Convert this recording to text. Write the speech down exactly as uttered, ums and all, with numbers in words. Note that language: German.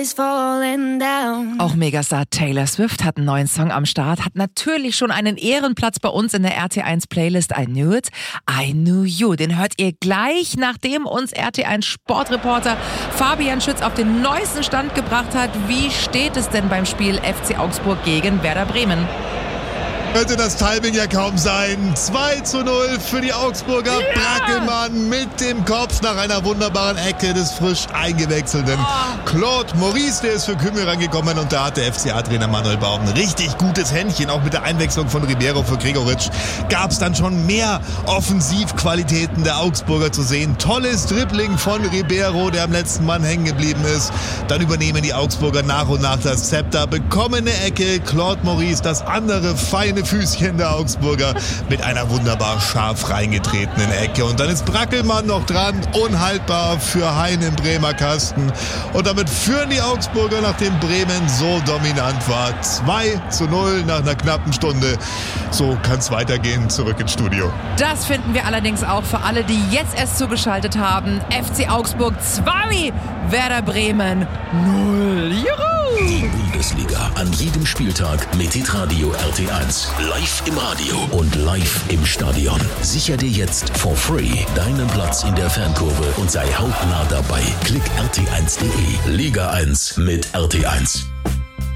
Auch Megastar Taylor Swift hat einen neuen Song am Start, hat natürlich schon einen Ehrenplatz bei uns in der R T eins Playlist I Knew It, I Knew You. Den hört ihr gleich, nachdem uns R T eins Sportreporter Fabian Schütz auf den neuesten Stand gebracht hat. Wie steht es denn beim Spiel F C Augsburg gegen Werder Bremen? Könnte das Timing ja kaum sein. zwei zu null für die Augsburger. Ja! Brackelmann mit dem Kopf nach einer wunderbaren Ecke des frisch eingewechselten oh. Claude Maurice. Der ist für Kümmel rangekommen und da hat der F C A-Trainer Manuel Baum ein richtig gutes Händchen. Auch mit der Einwechslung von Ribeiro für Gregoritsch gab es dann schon mehr Offensivqualitäten der Augsburger zu sehen. Tolles Dribbling von Ribeiro, der am letzten Mann hängen geblieben ist. Dann übernehmen die Augsburger nach und nach das Zepter, bekommen eine Ecke. Claude Maurice, das andere feine Füßchen der Augsburger mit einer wunderbar scharf reingetretenen Ecke. Und dann ist Brackelmann noch dran, unhaltbar für Hein im Bremer Kasten. Und damit führen die Augsburger, nachdem Bremen so dominant war, zwei zu null nach einer knappen Stunde. So kann es weitergehen, zurück ins Studio. Das finden wir allerdings auch für alle, die jetzt erst zugeschaltet haben. F C Augsburg zwei, Werder Bremen null. Juhu! Die Bundesliga an jedem Spieltag mit Hitradio R T eins. Live im Radio und live im Stadion. Sicher dir jetzt for free deinen Platz in der Fankurve und sei hautnah dabei. Klick r t eins punkt d e. Liga eins mit R T eins.